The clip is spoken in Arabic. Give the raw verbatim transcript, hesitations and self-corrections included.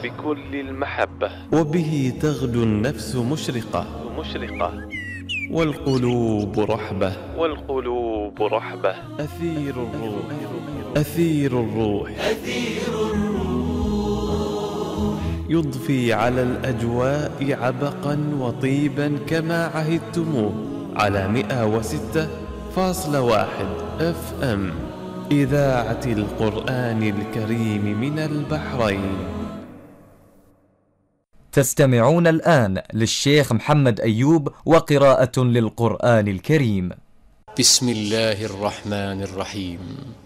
بكل المحبة، وبه تغدو النفس مشرقة مشرقة والقلوب رحبة، والقلوب رحبة. أثير الروح، أثير الروح، أثير الروح يضفي على الأجواء عبقا وطيبا كما عهدتموه على مئة وستة فاصلة واحد اف ام، إذاعة القرآن الكريم من البحرين. تستمعون الآن للشيخ محمد أيوب وقراءة للقرآن الكريم. بسم الله الرحمن الرحيم.